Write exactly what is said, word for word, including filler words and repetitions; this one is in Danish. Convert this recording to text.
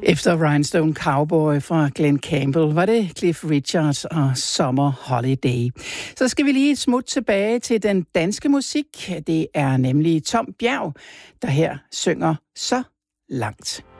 Efter Rhinestone Cowboy fra Glenn Campbell var det Cliff Richards og Summer Holiday. Så skal vi lige et smut tilbage til den danske musik. Det er nemlig Tom Bjerg, der her synger Så langt.